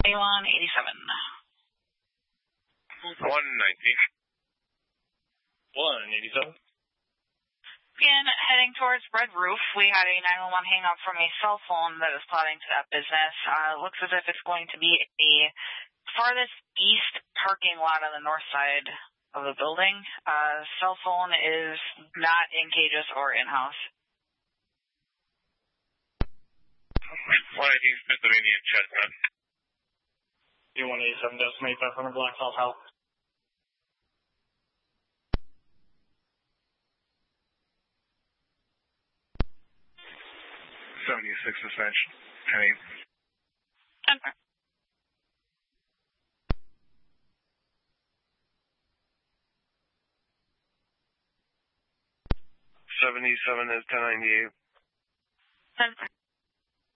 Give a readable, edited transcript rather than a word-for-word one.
Elon 87. 190. 187. Again, heading towards Red Roof, we had a 911 hang up from a cell phone that is plotting to that business. Looks as if it's going to be the farthest east parking lot on the north side of the building. Cell phone is not in cages or in-house. 118 Pennsylvania Chestnut. U-187 decimate 500 Black Hawk Health. 76 suspension. Penny. 10-4. 77 is 1098. 10-4.